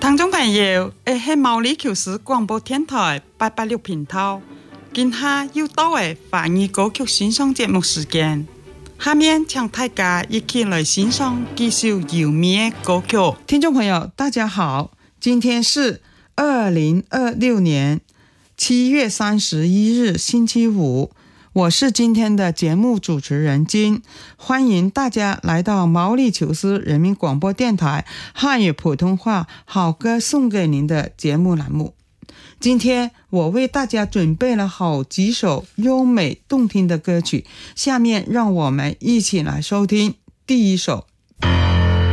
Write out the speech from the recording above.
聽眾朋友，係毛里求斯廣播電台886頻道，今下又到嘅華語歌曲欣賞節目時間。下面請大家一起來欣賞幾首優美的歌曲。 聽眾朋友，大家好，今天是2026年7月31日星期五，我是今天的節目主持人金，歡迎大家來到毛里求斯人民廣播電台漢語普通話好歌送給您的節目欄目。今天我為大家準備了好幾首優美動聽的歌曲，下面讓我們一起來收聽第一首